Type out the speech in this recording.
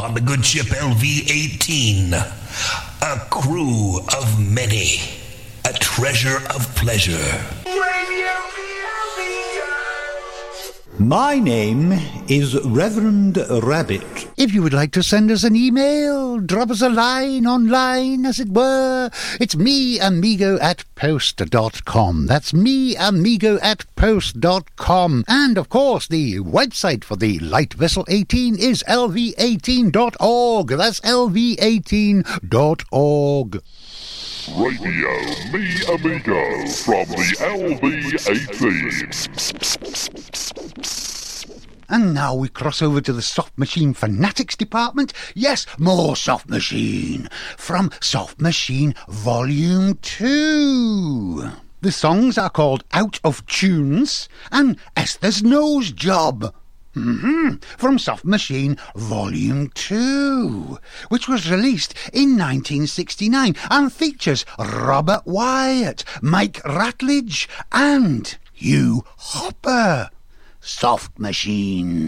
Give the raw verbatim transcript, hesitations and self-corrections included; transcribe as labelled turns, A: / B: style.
A: on the good ship L V eighteen. A crew of many. A treasure of pleasure.
B: My name is Reverend Rabbit.
C: If you would like to send us an email, drop us a line online, as it were, it's me amigo at post dot com. That's me amigo at post dot com. And, of course, the website for the Light Vessel eighteen is L V eighteen dot org. That's L V eighteen dot org.
D: Radio Me Amigo from the L V eighteen.
C: And now we cross over to the Soft Machine Fanatics department. Yes, more Soft Machine from Soft Machine Volume two. The songs are called Out of Tunes and Esther's Nose Job. Mm-hmm. From Soft Machine Volume two, which was released in nineteen sixty-nine and features Robert Wyatt, Mike Ratledge and Hugh Hopper. Soft Machine.